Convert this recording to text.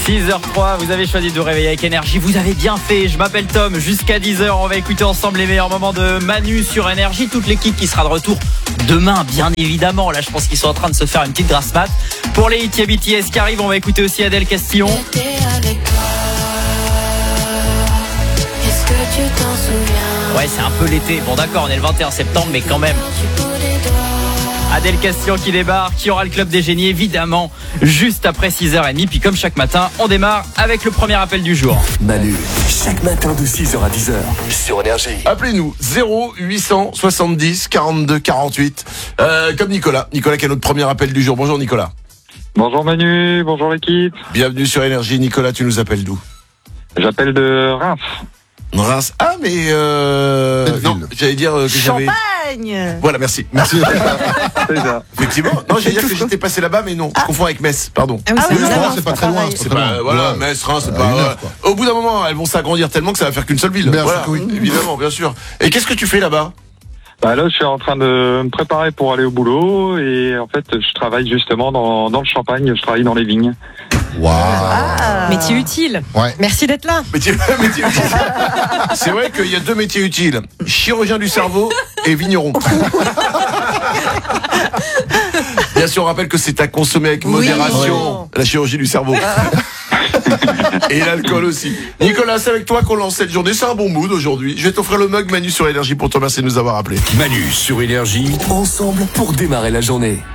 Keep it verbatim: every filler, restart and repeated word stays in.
six heures trois, vous avez choisi de vous réveiller avec énergie. Vous avez bien fait. Je m'appelle Tom. Jusqu'à dix heures, on va écouter ensemble les meilleurs moments de Manu sur énergie. Toute l'équipe qui sera de retour demain, bien évidemment. Là, je pense qu'ils sont en train de se faire une petite grasse mat. Pour les hits, il y a B T S qui arrive. On va écouter aussi Adèle Castillon. Est-ce que tu t'en souviens? Ouais, c'est un peu l'été. Bon, d'accord, on est le vingt et un septembre, mais quand même. Adèle Castillon qui débarque, qui aura le club des génies évidemment juste après six heures trente. Puis comme chaque matin, on démarre avec le premier appel du jour. Manu, chaque matin de six heures à dix heures sur Énergie. Appelez-nous zéro huit cent soixante-dix quarante-deux quarante-huit euh, comme Nicolas. Nicolas qui a notre premier appel du jour. Bonjour Nicolas. Bonjour Manu, bonjour l'équipe. Bienvenue sur Énergie. Nicolas, tu nous appelles d'où? J'appelle de Reims. Reims. Ah mais euh... non, j'allais dire que j'avais... Champagne. Voilà, merci. Merci. C'est ça. Effectivement. Non, j'allais dire que j'étais passé là-bas, mais non. Je confonds avec Metz, pardon. Ah oui, Ah oui, c'est, non, non, c'est pas très loin. C'est pas, voilà, Ouais. Metz, Reims, c'est Euh, pas. une heure, ouais. quoi. Au bout d'un moment, elles vont s'agrandir tellement que ça va faire qu'une seule ville. Bien voilà, sûr que oui. évidemment, bien sûr. Et qu'est-ce que tu fais là-bas? Bah là, je suis en train de me préparer pour aller au boulot et en fait, je travaille justement dans, dans le Champagne. Je travaille dans les vignes. Waouh. Ah. Métier utile. Ouais. Merci d'être là. Métier, métier utile. C'est vrai qu'il y a deux métiers utiles. Chirurgien du cerveau et vigneron. Bien sûr, on rappelle que c'est à consommer avec modération. La chirurgie du cerveau. Et l'alcool aussi. Nicolas, c'est avec toi qu'on lance cette journée. C'est un bon mood aujourd'hui. Je vais t'offrir le mug Manu sur Énergie pour te remercier de nous avoir appelés. Manu sur Énergie, ensemble pour démarrer la journée.